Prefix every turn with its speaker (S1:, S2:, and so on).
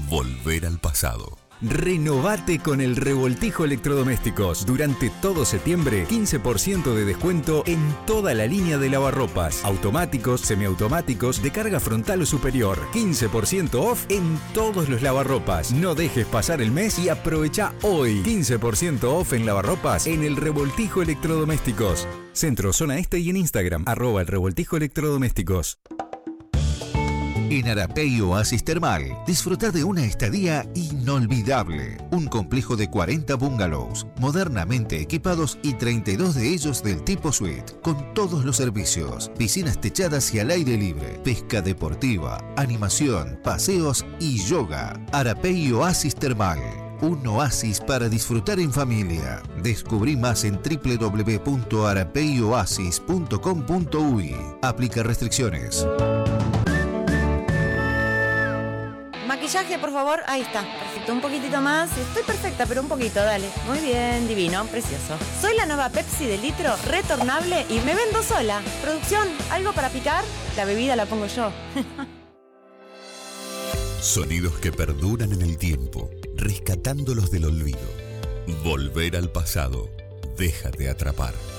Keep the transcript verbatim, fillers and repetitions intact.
S1: Volver al pasado.
S2: Renovate con el Revoltijo Electrodomésticos. Durante todo septiembre, quince por ciento de descuento en toda la línea de lavarropas. Automáticos, semiautomáticos, de carga frontal o superior. quince por ciento off en todos los lavarropas. No dejes pasar el mes y aprovecha hoy. quince por ciento off en lavarropas en el Revoltijo Electrodomésticos. Centro, zona este y en Instagram, arroba el Revoltijo Electrodomésticos.
S3: En Arapey Oasis Termal, disfruta de una estadía inolvidable. Un complejo de cuarenta bungalows, modernamente equipados y treinta y dos de ellos del tipo suite, con todos los servicios, piscinas techadas y al aire libre, pesca deportiva, animación, paseos y yoga. Arapey Oasis Termal, un oasis para disfrutar en familia. Descubrí más en doble u doble u doble u punto arapey oasis punto com punto uy. Aplica restricciones.
S4: Maquillaje, por favor. Ahí está. Perfecto. Un poquitito más. Estoy perfecta, pero un poquito. Dale. Muy bien. Divino. Precioso. Soy la nueva Pepsi de litro, retornable y me vendo sola. Producción, ¿algo para picar? La bebida la pongo yo.
S1: Sonidos que perduran en el tiempo, rescatándolos del olvido. Volver al pasado. Déjate atrapar.